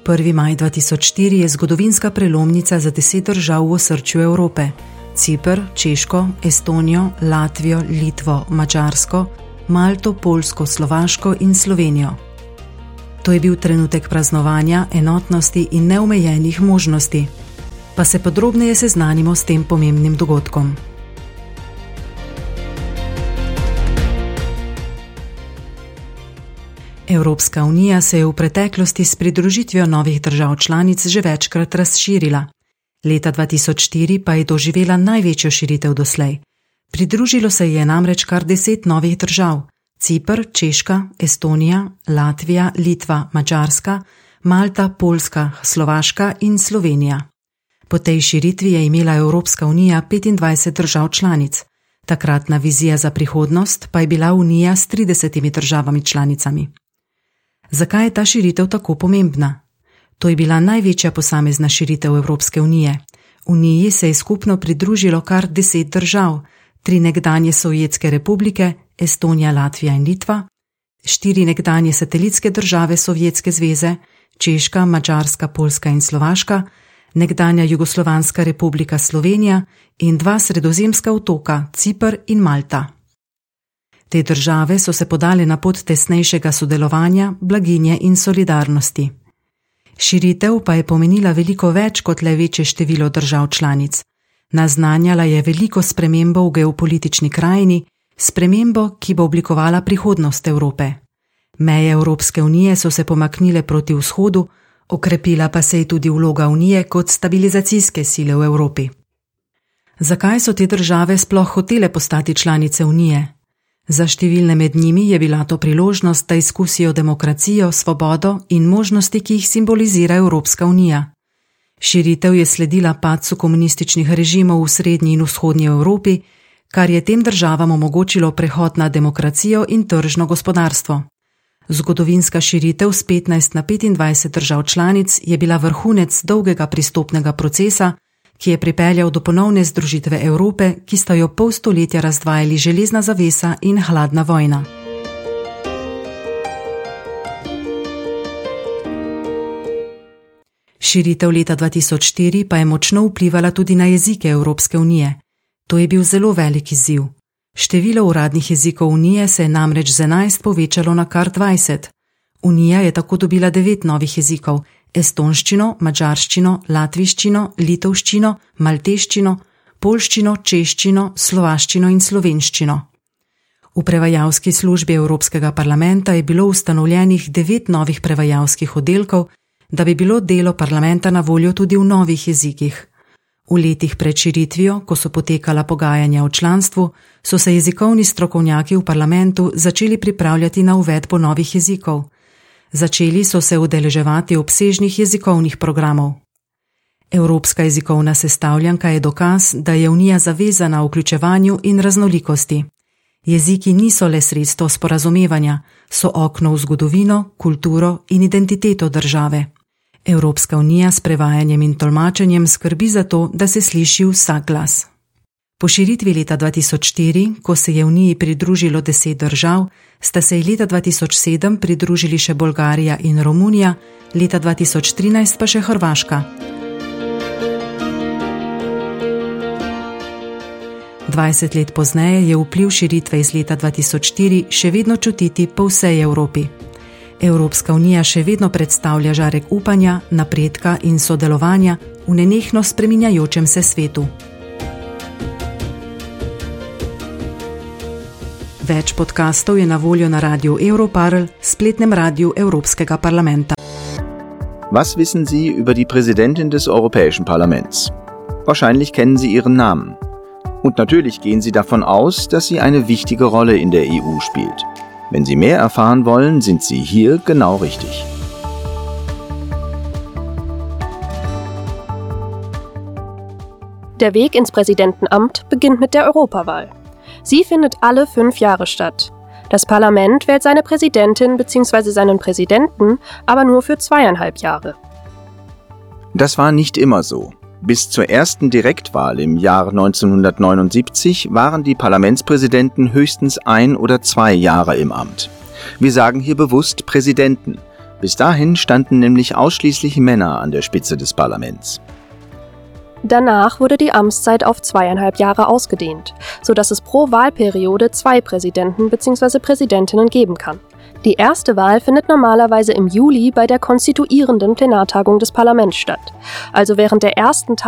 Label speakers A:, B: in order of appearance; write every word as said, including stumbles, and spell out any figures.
A: prvi maj dva tisoč štiri je zgodovinska prelomnica za deset držav v osrčju Evrope. Ciper, Češko, Estonijo, Latvijo, Litvo, Madžarsko, Malto, Poljsko, Slovaško in Slovenijo. To je bil trenutek praznovanja, enotnosti in neomejenih možnosti. Pa se podrobneje seznanimo s tem pomembnim dogodkom. Evropska unija se je v preteklosti s pridružitvijo novih držav članic že večkrat razširila. Leta dva tisoč štiri pa je doživela največjo širitev doslej. Pridružilo se je namreč kar deset novih držav: Ciper, Češka, Estonija, Latvija, Litva, Madžarska, Malta, Poljska, Slovaška in Slovenija. Po tej širitvi je imela Evropska unija petindvajset držav članic. Takratna vizija za prihodnost pa je bila unija s tridesetimi državami članicami. Zakaj je ta širitev tako pomembna? To je bila največja posamezna širitev Evropske unije. Uniji se je skupno pridružilo kar deset držav, tri nekdanje sovjetske republike, Estonija, Latvija in Litva, štiri nekdanje satelitske države Sovjetske zveze, Češka, Madžarska, Poljska in Slovaška, nekdanja Jugoslovanska republika Slovenija in dva sredozemska otoka, Ciper in Malta. Te države so se podale na pot tesnejšega sodelovanja, blaginje in solidarnosti. Širitev pa je pomenila veliko več kot le večje število držav članic. Naznanjala je veliko spremembo v geopolitični krajini, spremembo, ki bo oblikovala prihodnost Evrope. Meje Evropske unije so se pomaknile proti vzhodu, okrepila pa se je tudi vloga unije kot stabilizacijske sile v Evropi. Zakaj so te države sploh hotele postati članice unije? Za številne med njimi je bila to priložnost, da izkusijo demokracijo, svobodo in možnosti, ki jih simbolizira Evropska unija. Širitev je sledila padcu komunističnih režimov v srednji in vzhodnji Evropi, kar je tem državam omogočilo prehod na demokracijo in tržno gospodarstvo. Zgodovinska širitev s petnajst na petindvajset držav članic je bila vrhunec dolgega pristopnega procesa, ki je pripeljal do ponovne združitve Evrope, ki sta jo pol stoletja razdvajali železna zavesa in hladna vojna. Širitev leta dva tisoč štiri pa je močno vplivala tudi na jezike Evropske unije. To je bil zelo velik izziv. Število uradnih jezikov unije se je namreč z enajst povečalo na kar dvajset. Unija je tako dobila devet novih jezikov: estonščino, madžarščino, latviščino, litovščino, malteščino, poljščino, češčino, slovaščino in slovenščino. V prevajalski službi Evropskega parlamenta je bilo ustanovljenih devet novih prevajalskih oddelkov, da bi bilo delo parlamenta na voljo tudi v novih jezikih. V letih pred širitvijo, ko so potekala pogajanja o članstvu, so se jezikovni strokovnjaki v parlamentu začeli pripravljati na uvedbo novih jezikov. Začeli so se udeleževati obsežnih jezikovnih programov. Evropska jezikovna sestavljanka je dokaz, da je unija zavezana vključevanju in raznolikosti. Jeziki niso le sredstvo sporazumevanja, so okno v zgodovino, kulturo in identiteto države. Evropska unija s prevajanjem in tolmačenjem skrbi za to, da se sliši vsak glas. Po širitvi leta dva tisoč štiri, ko se je uniji pridružilo deset držav, sta se leta dva tisoč sedem pridružili še Bolgarija in Romunija, leta dva tisoč trinajst pa še Hrvaška. dvajset let pozneje je vpliv širitve iz leta dva tisoč štiri še vedno čutiti po vsej Evropi. Evropska unija še vedno predstavlja žarek upanja, napredka in sodelovanja v nenehno spreminjajočem se svetu. Več podkastov je na voljo na Radiu Europarl, spletnem radiju Evropskega parlamenta.
B: Was wissen Sie über die Präsidentin des Europäischen Parlaments? Wahrscheinlich kennen Sie ihren Namen. Und natürlich gehen Sie davon aus, dass sie eine wichtige Rolle in der E U spielt. Wenn Sie mehr erfahren wollen, sind Sie hier genau richtig.
C: Der Weg ins Präsidentenamt beginnt mit der Europawahl. Sie findet alle fünf Jahre statt. Das Parlament wählt seine Präsidentin bzw. seinen Präsidenten aber nur für zweieinhalb Jahre.
B: Das war nicht immer so. Bis zur ersten Direktwahl im Jahr neunzehnhundertneunundsiebzig waren die Parlamentspräsidenten höchstens ein oder zwei Jahre im Amt. Wir sagen hier bewusst Präsidenten, Bis dahin standen nämlich ausschließlich Männer an der Spitze des Parlaments.
C: Danach wurde die Amtszeit auf zweieinhalb Jahre ausgedehnt, sodass es pro Wahlperiode zwei Präsidenten bzw. Präsidentinnen geben kann. Die erste Wahl findet normalerweise im Juli bei der konstituierenden Plenartagung des Parlaments statt, also während der ersten